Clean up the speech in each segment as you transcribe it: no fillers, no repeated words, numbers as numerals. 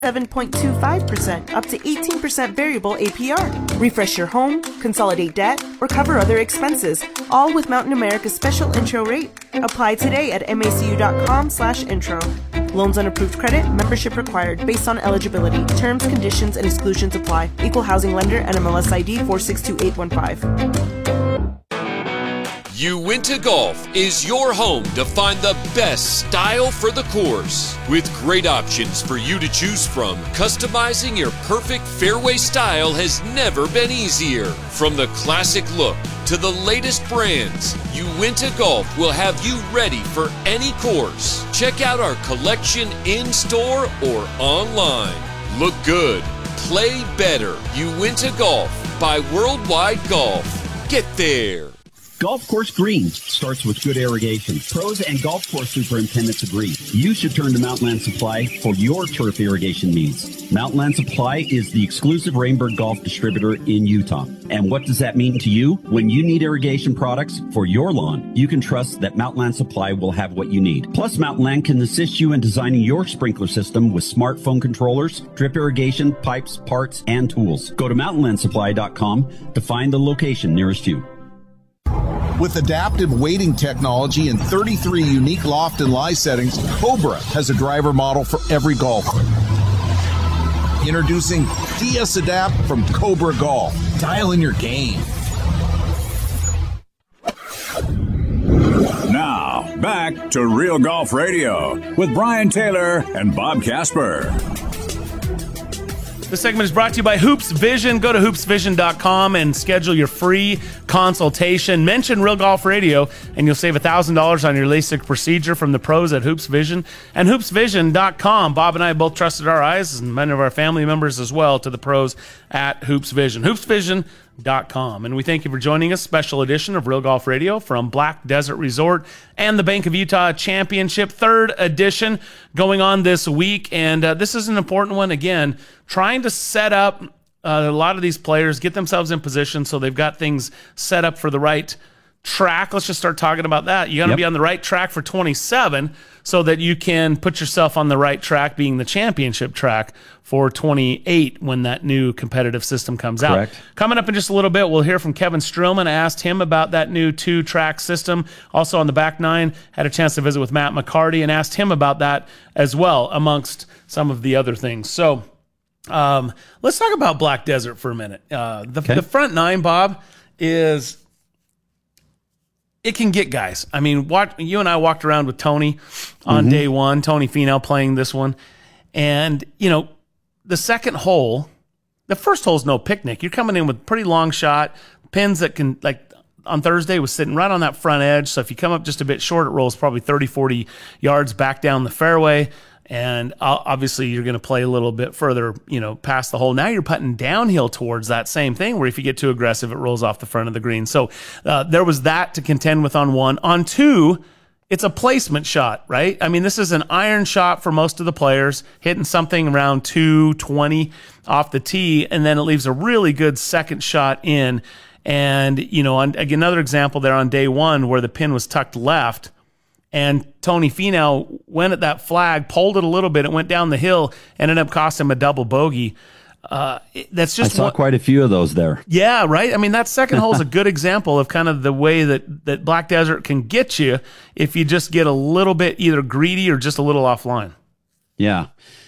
7.25% up to 18% variable APR. Refresh your home, consolidate debt, or cover other expenses, all with Mountain America's special intro rate. Apply today at macu.com/intro. Loans on approved credit, membership required based on eligibility. Terms, conditions, and exclusions apply. Equal housing lender, NMLS ID 462815. Uinta Golf is your home to find the best style for the course. With great options for you to choose from, customizing your perfect fairway style has never been easier. From the classic look to the latest brands, Uinta Golf will have you ready for any course. Check out our collection in-store or online. Look good, play better. Uinta Golf by Worldwide Golf. Get there. Golf course green starts with good irrigation. Pros and golf course superintendents agree. You should turn to Mountainland Supply for your turf irrigation needs. Mountainland Supply is the exclusive Rainbird Golf distributor in Utah. And what does that mean to you? When you need irrigation products for your lawn, you can trust that Mountainland Supply will have what you need. Plus, Mountainland can assist you in designing your sprinkler system with smartphone controllers, drip irrigation, pipes, parts, and tools. Go to mountainlandsupply.com to find the location nearest you. With adaptive weighting technology and 33 unique loft and lie settings, Cobra has a driver model for every golfer. Introducing DS Adapt from Cobra Golf. Dial in your game. Now, back to Real Golf Radio with Brian Taylor and Bob Casper. This segment is brought to you by Hoops Vision. Go to hoopsvision.com and schedule your free consultation. Mention Real Golf Radio, and you'll save $1,000 on your LASIK procedure from the pros at Hoops Vision. And hoopsvision.com. Bob and I both trusted our eyes, and many of our family members as well, to the pros at Hoops Vision. Hoopsvision.com. And we thank you for joining us. Special edition of Real Golf Radio from Black Desert Resort and the Bank of Utah Championship, 3rd edition, going on this week. And this is an important one. Again, trying to set up a lot of these players, get themselves in position so they've got things set up for the right track. Let's just start talking about that. You got to be on the right track for 27 so that you can put yourself on the right track, being the championship track for 28 when that new competitive system comes out. Coming up in just a little bit, we'll hear from Kevin Streelman. I asked him about that new 2-track system. Also on the back nine, had a chance to visit with Matt McCarty and asked him about that as well, amongst some of the other things. So let's talk about Black Desert for a minute. The front nine, Bob, is... it can get guys. I mean, you and I walked around with Tony on day one, Tony Finau playing this one. And, the second hole, the first hole's no picnic. You're coming in with pretty long shot, pins that can, like on Thursday, was sitting right on that front edge. So if you come up just a bit short, it rolls probably 30, 40 yards back down the fairway. And obviously you're going to play a little bit further, past the hole. Now you're putting downhill towards that same thing where if you get too aggressive, it rolls off the front of the green. So there was that to contend with on one. On two, it's a placement shot, right? I mean, this is an iron shot for most of the players, hitting something around 220 off the tee, and then it leaves a really good second shot in. And, another example there on day one where the pin was tucked left, and Tony Finau went at that flag, pulled it a little bit, it went down the hill, ended up costing him a double bogey. That's just I saw quite a few of those there. Yeah, right? I mean, that second hole is a good example of kind of the way that Black Desert can get you if you just get a little bit either greedy or just a little offline. Yeah.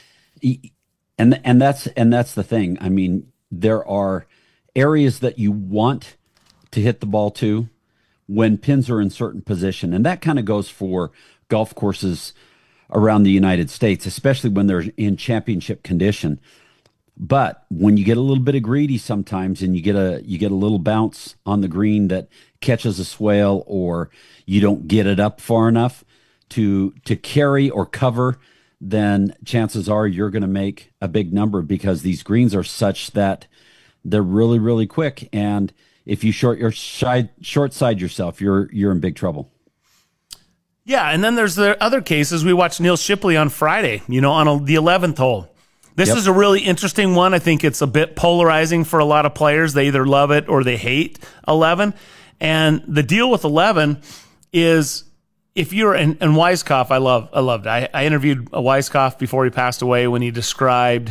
And that's the thing. I mean, there are areas that you want to hit the ball to when pins are in certain position. And that kind of goes for golf courses around the United States, especially when they're in championship condition. But when you get a little bit of greedy sometimes and you get a little bounce on the green that catches a swale, or you don't get it up far enough to carry or cover, then chances are you're going to make a big number, because these greens are such that they're really, really quick. And if you short side yourself, you're in big trouble. Yeah, and then there's the other cases. We watched Neil Shipley on Friday, on the 11th hole. This is a really interesting one. I think it's a bit polarizing for a lot of players. They either love it or they hate 11. And the deal with 11 is if you're and Weiskopf, I loved. I interviewed a Weiskopf before he passed away when he described